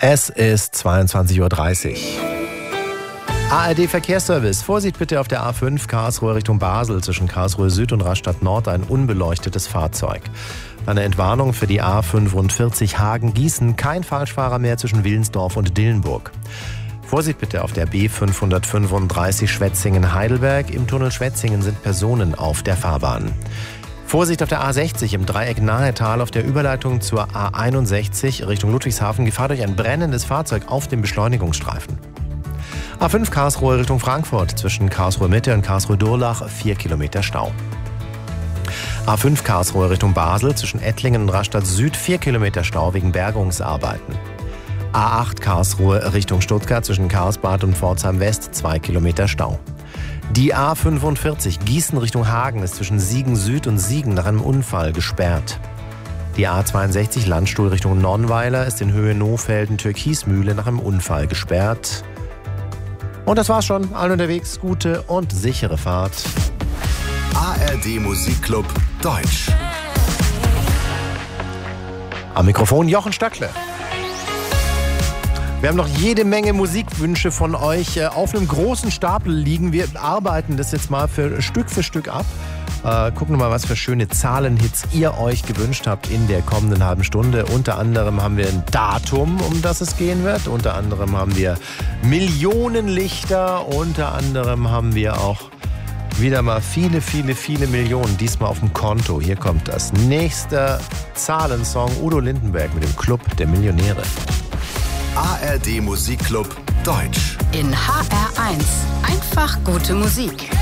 Es ist 22:30 Uhr. ARD Verkehrsservice. Vorsicht bitte auf der A5 Karlsruhe Richtung Basel zwischen Karlsruhe Süd und Rastatt Nord ein unbeleuchtetes Fahrzeug. Eine Entwarnung für die A45 Hagen-Gießen. Kein Falschfahrer mehr zwischen Willensdorf und Dillenburg. Vorsicht bitte auf der B535 Schwetzingen-Heidelberg. Im Tunnel Schwetzingen sind Personen auf der Fahrbahn. Vorsicht auf der A60 im Dreieck Nahetal auf der Überleitung zur A61 Richtung Ludwigshafen. Gefahr durch ein brennendes Fahrzeug auf dem Beschleunigungsstreifen. A5 Karlsruhe Richtung Frankfurt zwischen Karlsruhe Mitte und Karlsruhe Durlach 4 Kilometer Stau. A5 Karlsruhe Richtung Basel zwischen Ettlingen und Rastatt Süd 4 Kilometer Stau wegen Bergungsarbeiten. A8 Karlsruhe Richtung Stuttgart zwischen Karlsbad und Pforzheim West 2 Kilometer Stau. Die A45 Gießen Richtung Hagen ist zwischen Siegen Süd und Siegen nach einem Unfall gesperrt. Die A62 Landstuhl Richtung Nonnweiler ist in Höhe Nohfelden-Türkismühle nach einem Unfall gesperrt. Und das war's schon. Allen unterwegs gute und sichere Fahrt. ARD Musikclub Deutsch. Am Mikrofon Jochen Stöckle. Wir haben noch jede Menge Musikwünsche von euch auf einem großen Stapel liegen. Wir arbeiten das jetzt mal für Stück ab. Gucken wir mal, was für schöne Zahlenhits ihr euch gewünscht habt in der kommenden halben Stunde. Unter anderem haben wir ein Datum, um das es gehen wird. Unter anderem haben wir Millionenlichter. Unter anderem haben wir auch wieder mal viele Millionen, diesmal auf dem Konto. Hier kommt das nächste Zahlensong. Udo Lindenberg mit dem Club der Millionäre. ARD Musikclub Deutsch. In HR1. Einfach gute Musik.